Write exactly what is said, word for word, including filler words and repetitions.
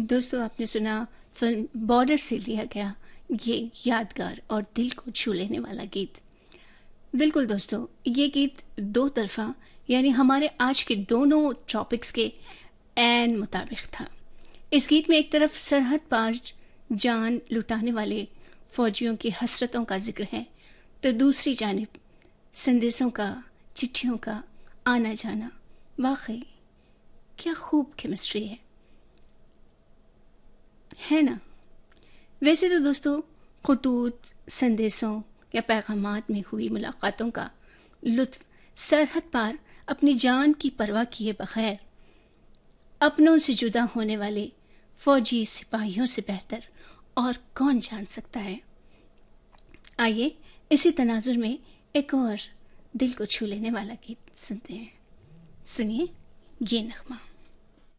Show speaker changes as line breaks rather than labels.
दोस्तों, आपने सुना फिल्म बॉर्डर से लिया गया ये यादगार और दिल को छू लेने वाला गीत। बिल्कुल दोस्तों, ये गीत दो तरफ़ा यानी हमारे आज के दोनों टॉपिक्स के ऐन मुताबिक था। इस गीत में एक तरफ सरहद पार जान लुटाने वाले फ़ौजियों की हसरतों का ज़िक्र है, तो दूसरी जानिब संदेशों का, चिट्ठियों का आना जाना। वाक़ई क्या खूब केमिस्ट्री है है ना? वैसे तो दोस्तों, ख़ुतूत, संदेशों या पैगामात में हुई मुलाकातों का लुत्फ़ सरहद पार अपनी जान की परवाह किए बग़ैर अपनों से जुदा होने वाले फ़ौजी सिपाहियों से बेहतर और कौन जान सकता है। आइए इसी तनाज़ुर में एक और दिल को छू लेने वाला गीत सुनते हैं। सुनिए ये नग़्मा।